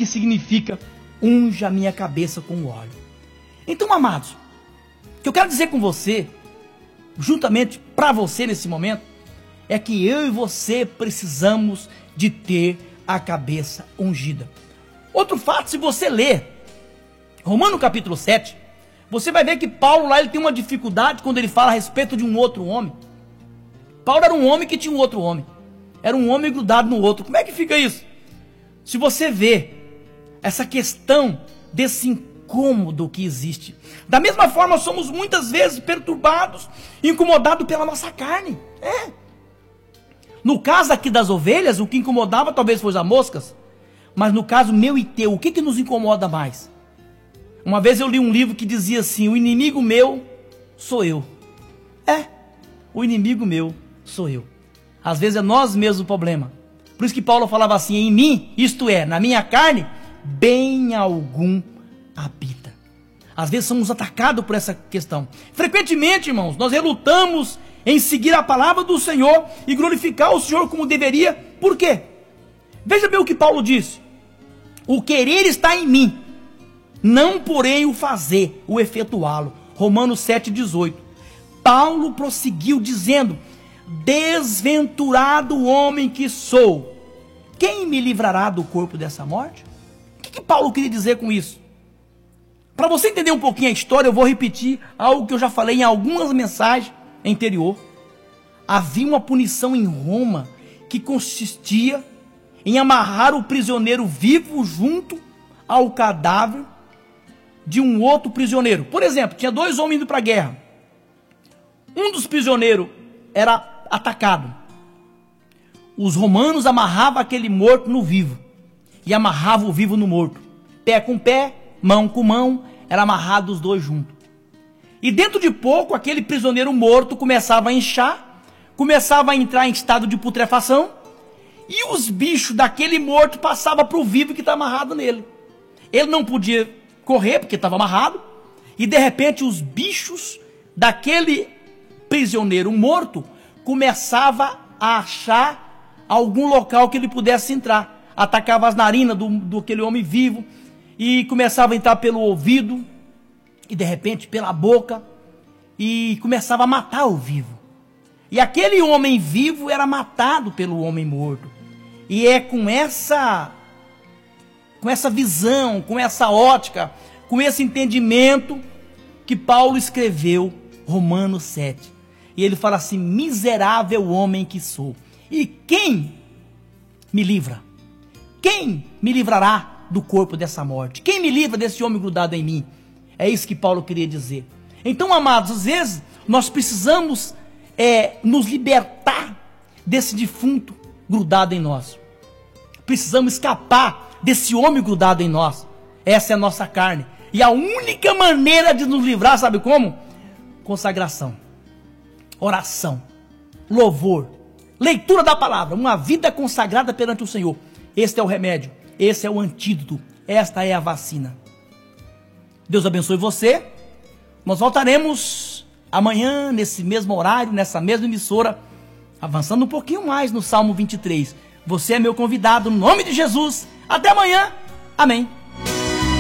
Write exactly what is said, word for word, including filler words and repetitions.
que significa unja a minha cabeça com óleo. Então, amados, o que eu quero dizer com você, juntamente para você nesse momento, é que eu e você precisamos de ter a cabeça ungida. Outro fato, se você ler Romanos capítulo sete, você vai ver que Paulo lá ele tem uma dificuldade quando ele fala a respeito de um outro homem. Paulo era um homem que tinha um outro homem. Era um homem grudado no outro. Como é que fica isso? Se você vê essa questão desse incômodo que existe. Da mesma forma, somos muitas vezes perturbados, incomodados pela nossa carne. É. No caso aqui das ovelhas, o que incomodava talvez fosse as moscas. Mas no caso meu e teu, o que, que nos incomoda mais? Uma vez eu li um livro que dizia assim: o inimigo meu sou eu. É, o inimigo meu sou eu. Às vezes é nós mesmos o problema. Por isso que Paulo falava assim: em mim, isto é, na minha carne, bem algum habita. Às vezes somos atacados por essa questão. Frequentemente, irmãos, nós relutamos em seguir a palavra do Senhor e glorificar o Senhor como deveria. Por quê? Veja bem o que Paulo disse: o querer está em mim, não porém o fazer, o efetuá-lo. Romanos sete, dezoito. Paulo prosseguiu dizendo: desventurado homem que sou, quem me livrará do corpo dessa morte? O que, que Paulo queria dizer com isso? Para você entender um pouquinho a história, eu vou repetir algo que eu já falei em algumas mensagens anteriores. Havia uma punição em Roma que consistia em amarrar o prisioneiro vivo junto ao cadáver de um outro prisioneiro. Por exemplo, tinha dois homens indo para a guerra. Um dos prisioneiros era atacado. Os romanos amarravam aquele morto no vivo e amarravam o vivo no morto. Pé com pé, mão com mão, era amarrado os dois juntos. E dentro de pouco, aquele prisioneiro morto começava a inchar, começava a entrar em estado de putrefação, e os bichos daquele morto passavam para o vivo que está amarrado nele. Ele não podia correr porque estava amarrado, e de repente os bichos daquele prisioneiro morto começava a achar algum local que ele pudesse entrar. Atacava as narinas do, do aquele homem vivo e começava a entrar pelo ouvido e de repente pela boca e começava a matar o vivo. E aquele homem vivo era matado pelo homem morto. E é com essa com essa visão, com essa ótica, com esse entendimento que Paulo escreveu Romanos sete. E ele fala assim: miserável homem que sou. E quem me livra? Quem me livrará do corpo dessa morte? Quem me livra desse homem grudado em mim? É isso que Paulo queria dizer. Então, amados, às vezes nós precisamos é, nos libertar desse defunto grudado em nós. Precisamos escapar desse homem grudado em nós. Essa é a nossa carne. E a única maneira de nos livrar, sabe como? Consagração, oração, louvor, leitura da palavra, uma vida consagrada perante o Senhor. Este é o remédio, esse é o antídoto, esta é a vacina. Deus abençoe você. Nós voltaremos amanhã, nesse mesmo horário, nessa mesma emissora, avançando um pouquinho mais no Salmo vinte e três. Você é meu convidado, no nome de Jesus. Até amanhã. Amém.